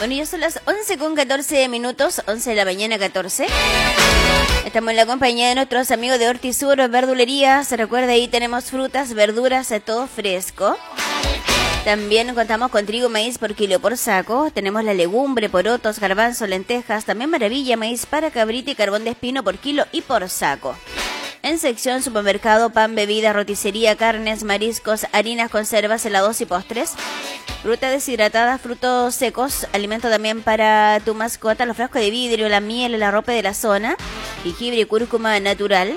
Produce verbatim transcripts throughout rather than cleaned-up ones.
Bueno, ya son las once con catorce minutos, once de la mañana catorce. Estamos en la compañía de nuestros amigos de Hortisur Verdulería. Se recuerda, ahí tenemos frutas, verduras, todo fresco. También contamos con trigo, maíz por kilo por saco. Tenemos la legumbre, porotos, garbanzo, lentejas. También maravilla, maíz para cabrita y carbón de espino por kilo y por saco. En sección supermercado, pan, bebida, roticería, carnes, mariscos, harinas, conservas, helados y postres. Fruta deshidratada, frutos secos, alimento también para tu mascota, los frascos de vidrio, la miel, la ropa de la zona, jengibre y cúrcuma natural.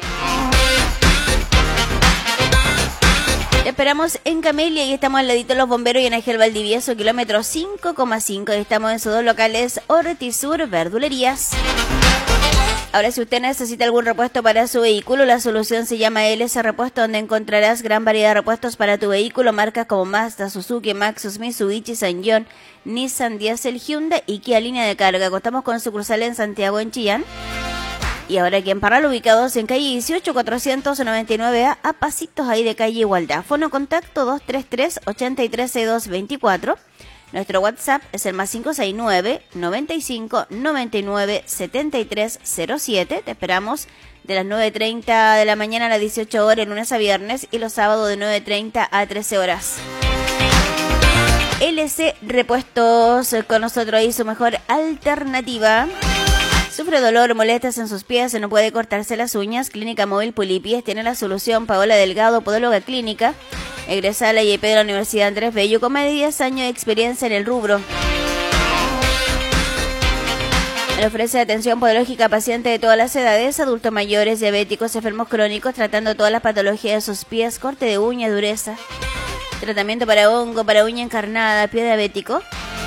Te esperamos en Camelia y estamos al ladito de los bomberos y en Ángel Valdivieso, kilómetro cinco coma cinco. Estamos en sus dos locales, Hortisur Verdulerías. Ahora, si usted necesita algún repuesto para su vehículo, la solución se llama L S Repuesto, donde encontrarás gran variedad de repuestos para tu vehículo, marcas como Mazda, Suzuki, Maxus, Mitsubishi, Sanyong, Nissan, Diesel, Hyundai y Kia Línea de Carga. Contamos con sucursal en Santiago, en Chillán. Y ahora aquí en Parral, ubicados en calle dieciocho, cuatrocientos noventa y nueve A, a pasitos ahí de calle Igualdad. Fono contacto dos tres tres, ocho tres, seis dos dos cuatro. Nuestro WhatsApp es el más cinco seis nueve, noventa y cinco, noventa y nueve, setenta y tres cero siete. Te esperamos de las nueve treinta de la mañana a las dieciocho horas, lunes a viernes, y los sábados de nueve treinta a trece horas. L C Repuestos, con nosotros ahí su mejor alternativa. Sufre dolor, molestias en sus pies, no puede cortarse las uñas. Clínica Móvil Pulipies tiene la solución. Paola Delgado, podóloga clínica, egresada a la I E P de la Universidad Andrés Bello, con más de diez años de experiencia en el rubro. Le ofrece atención podológica a pacientes de todas las edades, adultos mayores, diabéticos, enfermos crónicos, tratando todas las patologías de sus pies, corte de uña, dureza, tratamiento para hongo, para uña encarnada, pie diabético.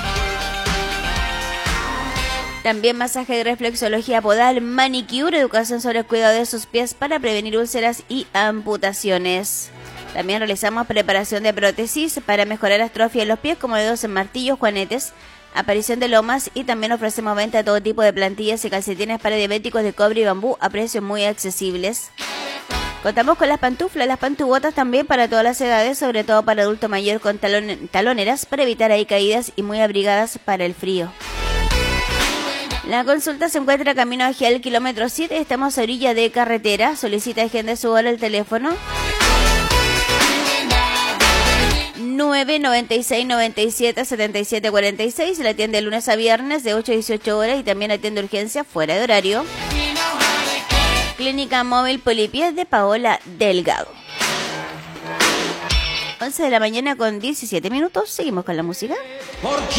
También masaje de reflexología podal, manicure, educación sobre el cuidado de sus pies para prevenir úlceras y amputaciones. También realizamos preparación de prótesis para mejorar la atrofia de los pies, como dedos en martillos, juanetes, aparición de lomas, y también ofrecemos venta de todo tipo de plantillas y calcetines para diabéticos de cobre y bambú a precios muy accesibles. Contamos con las pantuflas, las pantubotas también para todas las edades, sobre todo para adulto mayor con talon- taloneras para evitar ahí caídas y muy abrigadas para el frío. La consulta se encuentra camino hacia el kilómetro siete, estamos a orilla de carretera. Solicita agenda su hora el teléfono nueve noventa y seis, noventa y siete, setenta y siete cuarenta y seis. La atiende de lunes a viernes de ocho a dieciocho horas y también atiende urgencia fuera de horario. Clínica Móvil Polipies de Paola Delgado. once de la mañana con diecisiete minutos. Seguimos con la música.